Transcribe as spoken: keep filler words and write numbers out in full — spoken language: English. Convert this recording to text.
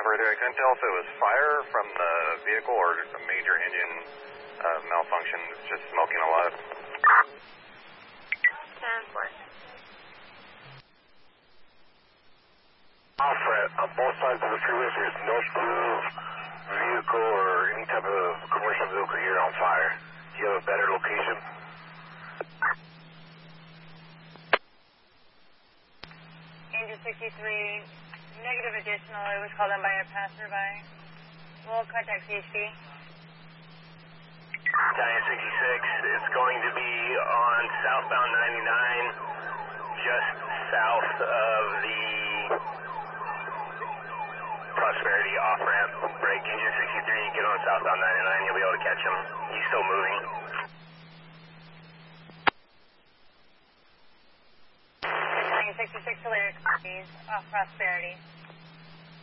further. I couldn't tell if it was fire from the vehicle or just a major engine uh, malfunction. It's just smoking a lot. ten four. Alpha, on both sides of the freeway, there's no blue vehicle or any type of commercial vehicle here on fire. Do you have a better location? Angel sixty-three, negative additional. It was called in by a passerby. We'll contact C H P. Italian sixty-six, it's going to be on southbound ninety-nine, just south of the Prosperity off-ramp. Break engine sixty-three, get on southbound ninety-nine, you'll be able to catch him. He's still moving. Italian sixty-six, Hilarious, off Prosperity.